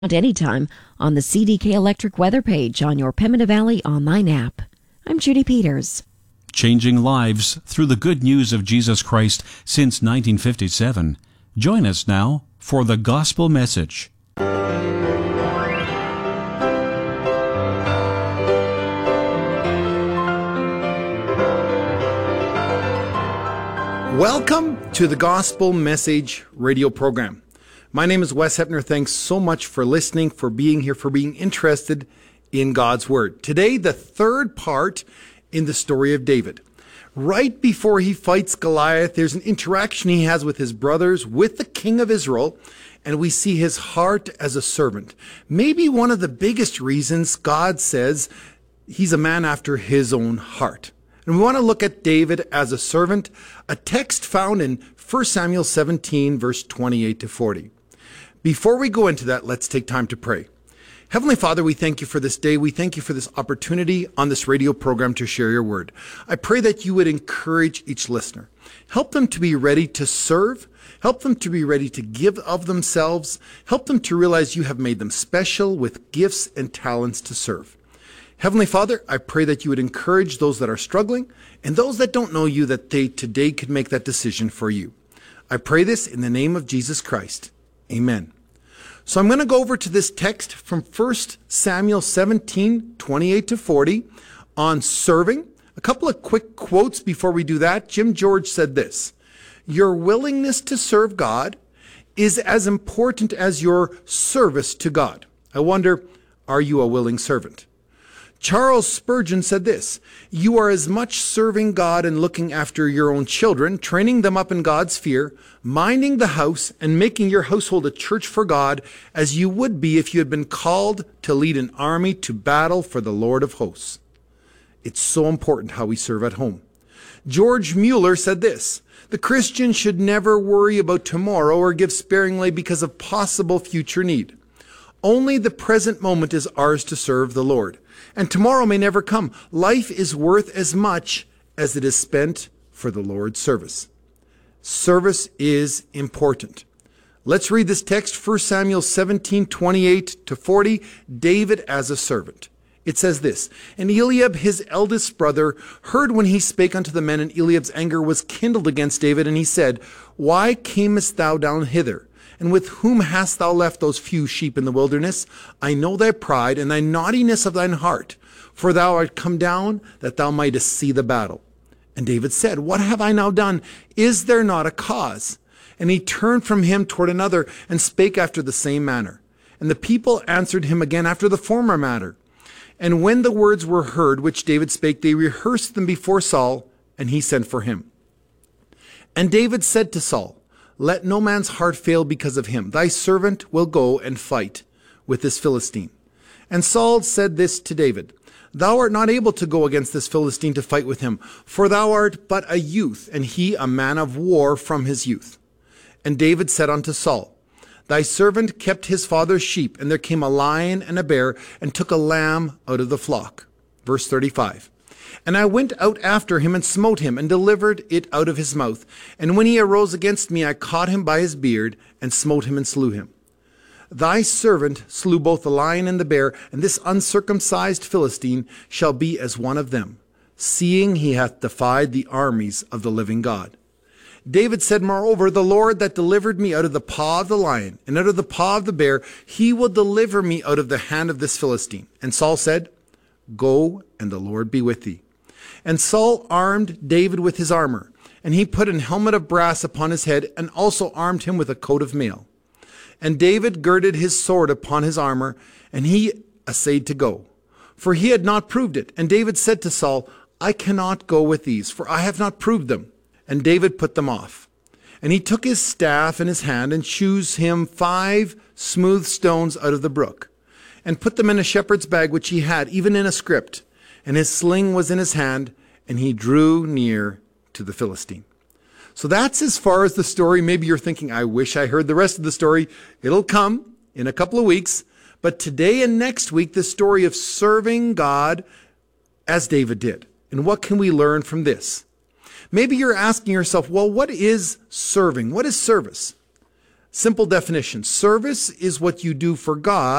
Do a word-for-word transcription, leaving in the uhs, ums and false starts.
At any time on the C D K Electric weather page on your Pembina Valley online app. I'm Judy Peters. Changing lives through the good news of Jesus Christ since nineteen fifty-seven. Join us now for the Gospel Message. Welcome to the Gospel Message radio program. My name is Wes Hepner. Thanks so much for listening, for being here, for being interested in God's Word. Today, the third part in the story of David. Right before he fights Goliath, there's an interaction he has with his brothers, with the king of Israel, and we see his heart as a servant. Maybe one of the biggest reasons God says he's a man after his own heart. And we want to look at David as a servant, a text found in First Samuel seventeen, verse twenty-eight to forty. Before we go into that, let's take time to pray. Heavenly Father, we thank you for this day. We thank you for this opportunity on this radio program to share your word. I pray that you would encourage each listener. Help them to be ready to serve. Help them to be ready to give of themselves. Help them to realize you have made them special with gifts and talents to serve. Heavenly Father, I pray that you would encourage those that are struggling and those that don't know you, that they today could make that decision for you. I pray this in the name of Jesus Christ. Amen. So I'm going to go over to this text from First Samuel seventeen, twenty-eight to forty on serving. A couple of quick quotes before we do that. Jim George said this: "Your willingness to serve God is as important as your service to God." I wonder, are you a willing servant? Charles Spurgeon said this: "You are as much serving God and looking after your own children, training them up in God's fear, minding the house, and making your household a church for God, as you would be if you had been called to lead an army to battle for the Lord of hosts." It's so important how we serve at home. George Mueller said this: "The Christian should never worry about tomorrow or give sparingly because of possible future need. Only the present moment is ours to serve the Lord. And tomorrow may never come. Life is worth as much as it is spent for the Lord's service." Service is important. Let's read this text, First Samuel seventeen, twenty-eight to forty, David as a servant. It says this: "And Eliab, his eldest brother, heard when he spake unto the men, and Eliab's anger was kindled against David, and he said, Why camest thou down hither? And with whom hast thou left those few sheep in the wilderness? I know thy pride and thy naughtiness of thine heart, for thou art come down that thou mightest see the battle. And David said, What have I now done? Is there not a cause? And he turned from him toward another, and spake after the same manner. And the people answered him again after the former manner. And when the words were heard which David spake, they rehearsed them before Saul, and he sent for him. And David said to Saul, Let no man's heart fail because of him. Thy servant will go and fight with this Philistine. And Saul said this to David, Thou art not able to go against this Philistine to fight with him, for thou art but a youth, and he a man of war from his youth. And David said unto Saul, Thy servant kept his father's sheep, and there came a lion and a bear, and took a lamb out of the flock." Verse thirty-five. "And I went out after him, and smote him, and delivered it out of his mouth. And when he arose against me, I caught him by his beard, and smote him, and slew him. Thy servant slew both the lion and the bear, and this uncircumcised Philistine shall be as one of them, seeing he hath defied the armies of the living God. David said, Moreover, the Lord that delivered me out of the paw of the lion, and out of the paw of the bear, he will deliver me out of the hand of this Philistine. And Saul said, Go, and the Lord be with thee. And Saul armed David with his armor, and he put an helmet of brass upon his head, and also armed him with a coat of mail. And David girded his sword upon his armor, and he essayed to go, for he had not proved it. And David said to Saul, I cannot go with these, for I have not proved them. And David put them off. And he took his staff in his hand, and chose him five smooth stones out of the brook, and put them in a shepherd's bag which he had, even in a script. And his sling was in his hand, and he drew near to the Philistine." So that's as far as the story. Maybe you're thinking, I wish I heard the rest of the story. It'll come in a couple of weeks. But today and next week, the story of serving God as David did. And what can we learn from this? Maybe you're asking yourself, well, what is serving? What is service? Simple definition. Service is what you do for God